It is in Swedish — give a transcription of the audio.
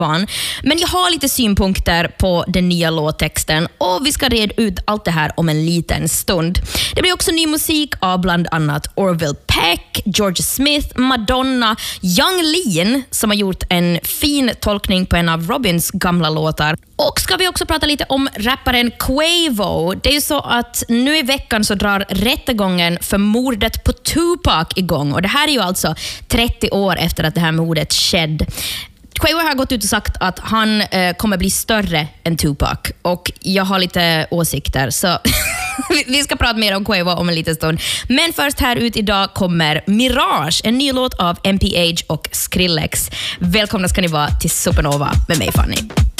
Men jag har lite synpunkter på den nya låttexten och vi ska reda ut allt det här om en liten stund. Det blir också ny musik av bland annat Orville Peck, George Smith, Madonna, Yung Lean som har gjort en fin tolkning på en av Robins gamla låtar. Och ska vi också prata lite om rapparen Quavo. Det är ju så att nu i veckan så drar rättegången för mordet på Tupac igång. Och det här är ju alltså 30 år efter att det här mordet skedde. Quavo har gått ut och sagt att han kommer bli större än Tupac. Och jag har lite åsikter, så vi ska prata mer om Quavo om en liten stund. Men först här ut idag kommer Mirage, en ny låt av MPH och Skrillex. Välkomna ska ni vara till Supernova med mig, Fanny.